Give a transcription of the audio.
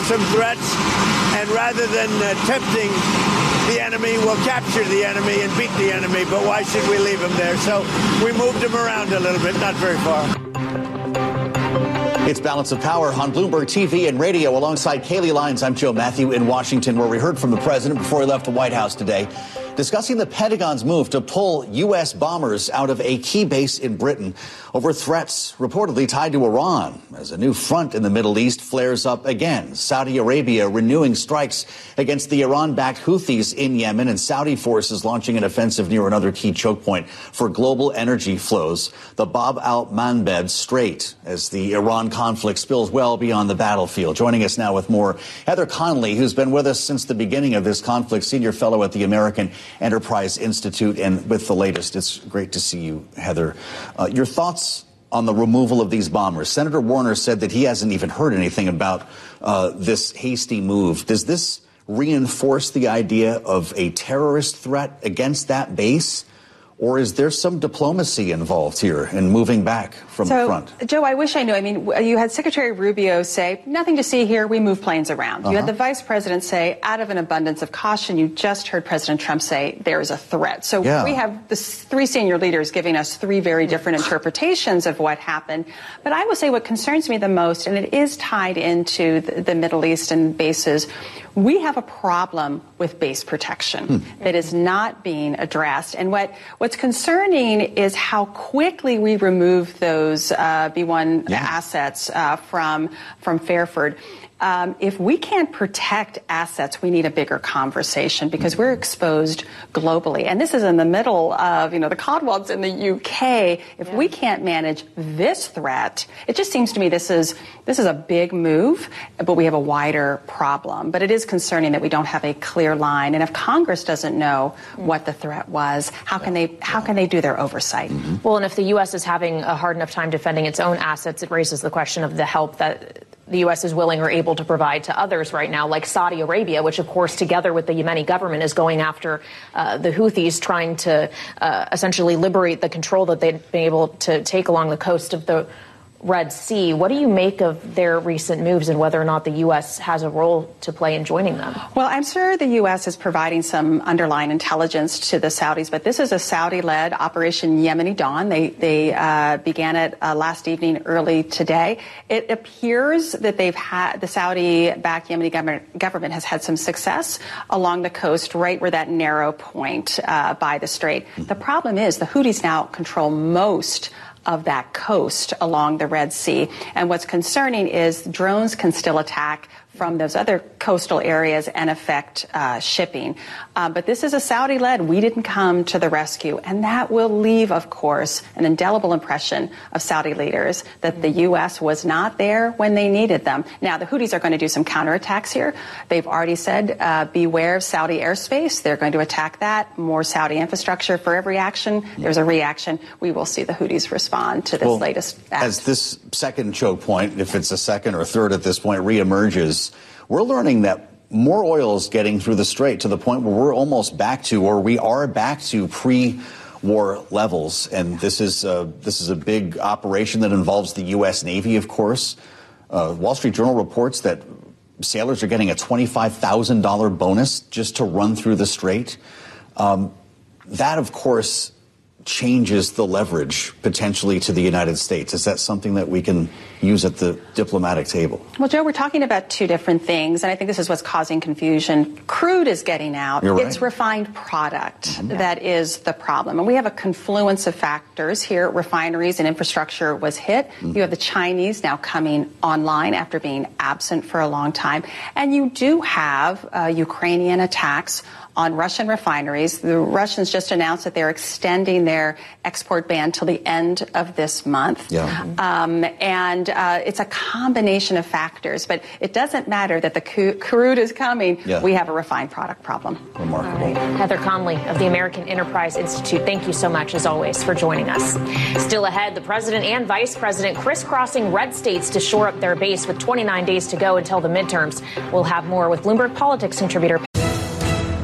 some threats, and rather than tempting the enemy, we'll capture the enemy and beat the enemy. But why should we leave him there? So we moved him around a little bit, not very far. It's Balance of Power on Bloomberg TV and radio. Alongside Kaylee Lyons, I'm Joe Matthew in Washington, where we heard from the president before he left the White House today, discussing the Pentagon's move to pull U.S. bombers out of a key base in Britain over threats reportedly tied to Iran as a new front in the Middle East flares up again. Saudi Arabia renewing strikes against the Iran-backed Houthis in Yemen, and Saudi forces launching an offensive near another key choke point for global energy flows, the Bab al-Mandeb Strait, as the Iran conflict spills well beyond the battlefield. Joining us now with more, Heather Conley, who's been with us since the beginning of this conflict, senior fellow at the American Enterprise Institute, and with the latest. It's great to see you, Heather. Your thoughts on the removal of these bombers? Senator Warner said that he hasn't even heard anything about this hasty move. Does this reinforce the idea of a terrorist threat against that base? Or is there some diplomacy involved here in moving back from the front? Joe, I wish I knew. I mean, you had Secretary Rubio say, nothing to see here, we move planes around. You had the vice president say, out of an abundance of caution. You just heard President Trump say there is a threat. So we have the three senior leaders giving us three very different interpretations of what happened. But I will say what concerns me the most, and it is tied into the Middle East and bases, we have a problem with base protection that is not being addressed. And what's concerning is how quickly we remove those B-1 assets from Fairford. If we can't protect assets, we need a bigger conversation because we're exposed globally. And this is in the middle of, the Cotswolds in the UK. If we can't manage this threat, it just seems to me this is a big move, but we have a wider problem. But it is concerning that we don't have a clear line. And if Congress doesn't know what the threat was, how can they do their oversight? Well, and if the U.S. is having a hard enough time defending its own assets, it raises the question of the help that the U.S. is willing or able to provide to others right now, like Saudi Arabia, which, of course, together with the Yemeni government is going after the Houthis, trying to essentially liberate the control that they've been able to take along the coast of the Red Sea. What do you make of their recent moves and whether or not the U.S. has a role to play in joining them? Well, I'm sure the U.S. is providing some underlying intelligence to the Saudis, but this is a Saudi-led Operation Yemeni Dawn. They began it last evening, early today. It appears that the Saudi-backed Yemeni government has had some success along the coast, right where that narrow point by the strait. The problem is the Houthis now control most of that coast along the Red Sea. And what's concerning is drones can still attack from those other coastal areas and affect shipping. But this is a Saudi-led. We didn't come to the rescue. And that will leave, of course, an indelible impression of Saudi leaders that the U.S. was not there when they needed them. Now, the Houthis are going to do some counterattacks here. They've already said, beware of Saudi airspace. They're going to attack that. More Saudi infrastructure. For every action, there's a reaction. We will see the Houthis respond to this latest act. As this second choke point, if it's a second or third at this point, reemerges, we're learning that more oil is getting through the strait to the point where we're almost back to, or we are back to pre-war levels. And this is a big operation that involves the U.S. Navy, of course. Wall Street Journal reports that sailors are getting a $25,000 bonus just to run through the strait. That, of course, changes the leverage potentially to the United States. Is that something that we can use at the diplomatic table? Well, Joe, we're talking about two different things, and I think this is what's causing confusion. Crude is getting out. You're right. It's refined product that is the problem. And we have a confluence of factors here. Refineries and infrastructure was hit. You have the Chinese now coming online after being absent for a long time. And you do have Ukrainian attacks on Russian refineries. The Russians just announced that they're extending their export ban till the end of this month. And it's a combination of factors, but it doesn't matter that the crude is coming. We have a refined product problem. Remarkable. Heather Conley of the American Enterprise Institute, thank you so much, as always, for joining us. Still ahead, the president and vice president crisscrossing red states to shore up their base with 29 days to go until the midterms. We'll have more with Bloomberg Politics contributor